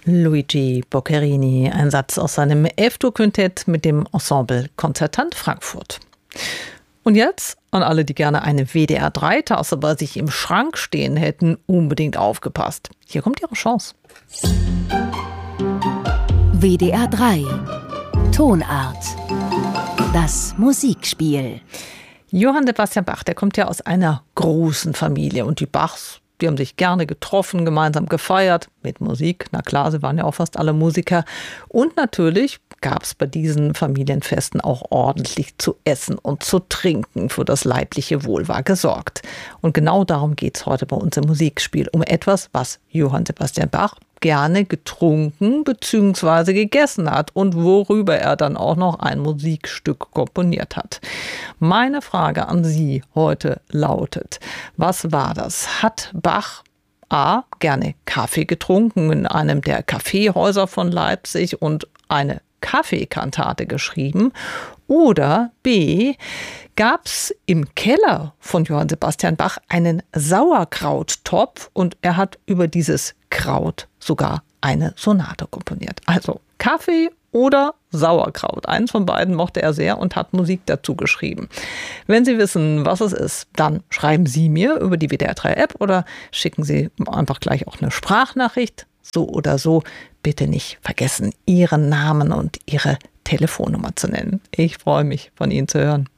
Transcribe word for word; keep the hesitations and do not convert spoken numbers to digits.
Luigi Boccherini, ein Satz aus seinem F-Dur-Quintett mit dem Ensemble Concertant Frankfurt. Und jetzt an alle, die gerne eine W D R drei Tasse bei sich im Schrank stehen hätten, unbedingt aufgepasst. Hier kommt Ihre Chance. W D R drei Tonart. Das Musikspiel. Johann Sebastian Bach, der kommt ja aus einer großen Familie. Und die Bachs, die haben sich gerne getroffen, gemeinsam gefeiert. Mit Musik, na klar, sie waren ja auch fast alle Musiker. Und natürlich gab es bei diesen Familienfesten auch ordentlich zu essen und zu trinken. Für das leibliche Wohl war gesorgt. Und genau darum geht es heute bei uns im Musikspiel. Um etwas, was Johann Sebastian Bach gerne getrunken bzw. gegessen hat und worüber er dann auch noch ein Musikstück komponiert hat. Meine Frage an Sie heute lautet: Was war das? Hat Bach A. gerne Kaffee getrunken in einem der Kaffeehäuser von Leipzig und eine Kaffeekantate geschrieben? Oder B. gab es im Keller von Johann Sebastian Bach einen Sauerkrauttopf und er hat über dieses Kraut sogar eine Sonate komponiert? Also Kaffee oder Sauerkraut. Eins von beiden mochte er sehr und hat Musik dazu geschrieben. Wenn Sie wissen, was es ist, dann schreiben Sie mir über die W D R drei App oder schicken Sie einfach gleich auch eine Sprachnachricht. So oder so, bitte nicht vergessen, Ihren Namen und Ihre Telefonnummer zu nennen. Ich freue mich, von Ihnen zu hören.